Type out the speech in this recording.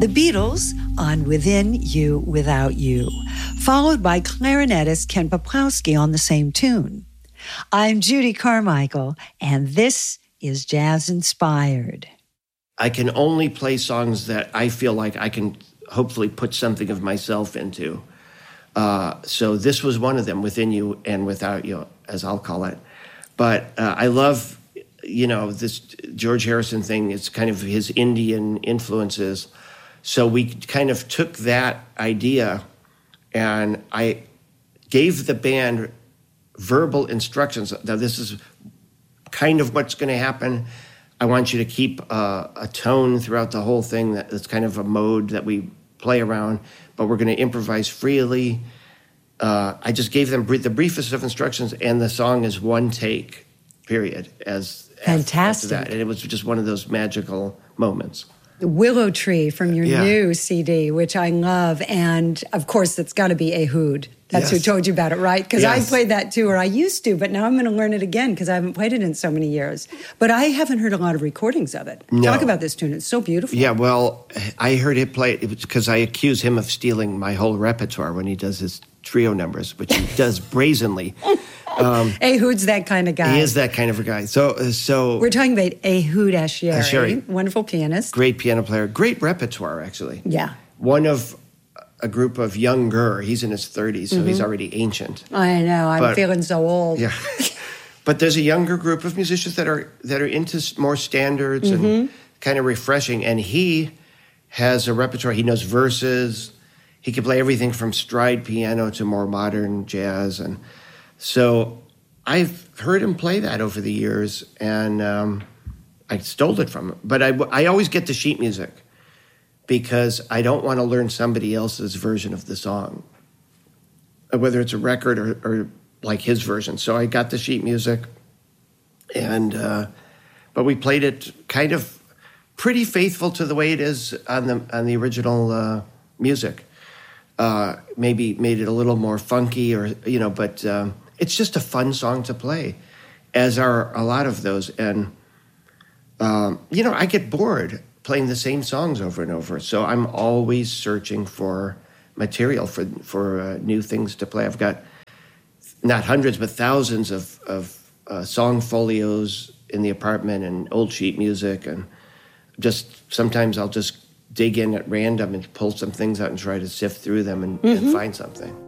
The Beatles on Within You, Without You, followed by clarinetist Ken Peplowski on the same tune. I'm Judy Carmichael, and this is Jazz Inspired. I can only play songs that I feel like I can hopefully put something of myself into. So this was one of them, Within You and Without You, as I'll call it. But I love, this George Harrison thing. It's kind of his Indian influences. So we kind of took that idea and I gave the band verbal instructions. Now, this is kind of what's going to happen. I want you to keep a tone throughout the whole thing that's kind of a mode that we play around, but we're going to improvise freely. I just gave them the briefest of instructions, and the song is one take, period. Fantastic. That. And it was just one of those magical moments. Willow Tree from your new CD, which I love. And, of course, it's got to be Ehud. That's who told you about it, right? Because I played that too, or I used to, but now I'm going to learn it again because I haven't played it in so many years. But I haven't heard a lot of recordings of it. No. Talk about this tune. It's so beautiful. Yeah, well, I heard it play because I accuse him of stealing my whole repertoire when he does his trio numbers, which he does brazenly. Ehud's that kind of guy. He is that kind of a guy. So we're talking about Ehud Asheri, Asheri, wonderful pianist. Great piano player. Great repertoire, actually. Yeah. One of a group of younger. He's in his 30s, so he's already ancient. I know. I'm feeling so old. Yeah. But there's a younger group of musicians that are into more standards and kind of refreshing. And he has a repertoire. He knows verses. He can play everything from stride piano to more modern jazz. And so I've heard him play that over the years, and I stole it from him. But I always get the sheet music because I don't want to learn somebody else's version of the song, whether it's a record or like his version. So I got the sheet music, and but we played it kind of pretty faithful to the way it is on the original music. Maybe made it a little more funky, but it's just a fun song to play, as are a lot of those. And I get bored playing the same songs over and over. So I'm always searching for material for new things to play. I've got not hundreds, but thousands of song folios in the apartment and old sheet music. And just sometimes I'll just dig in at random and pull some things out and try to sift through them and find something.